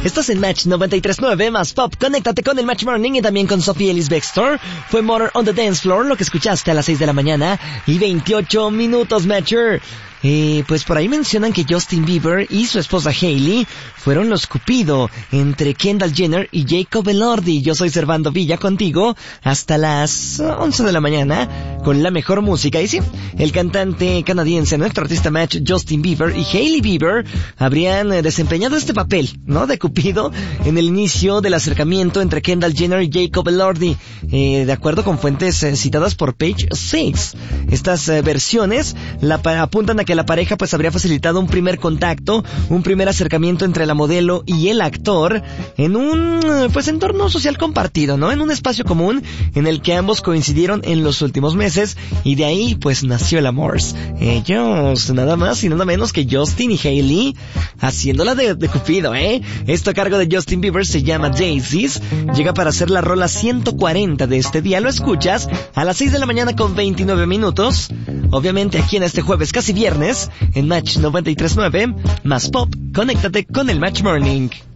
Estás en Match 93.9 más Pop. Conéctate con el Match Morning y también con Sophie Ellis Bextor. Fue Mother on the Dance Floor, lo que escuchaste a las 6 de la mañana y 28 minutos, Matcher. Pues por ahí mencionan que Justin Bieber y su esposa Hailey fueron los Cupido entre Kendall Jenner y Jacob Elordi. Yo soy Servando Villa contigo hasta las 11 de la mañana con la mejor música. Y sí, el cantante canadiense, nuestro artista Match, Justin Bieber y Hailey Bieber habrían desempeñado este papel, ¿no?, de Cupido en el inicio del acercamiento entre Kendall Jenner y Jacob Elordi. De acuerdo con fuentes citadas por Page Six, estas versiones apuntan a que la pareja pues habría facilitado un primer contacto, un primer acercamiento entre la modelo y el actor en un pues entorno social compartido, ¿no? En un espacio común en el que ambos coincidieron en los últimos meses y de ahí pues nació el amor. Ellos nada más y nada menos que Justin y Hailey haciéndola de Cupido, Esto a cargo de Justin Bieber se llama Daisies, llega para hacer la rola 140 de este día. Lo escuchas a las 6 de la mañana con 29 minutos, obviamente aquí en este jueves casi viernes en Match 93.9 más Pop. Conéctate con el Match Morning.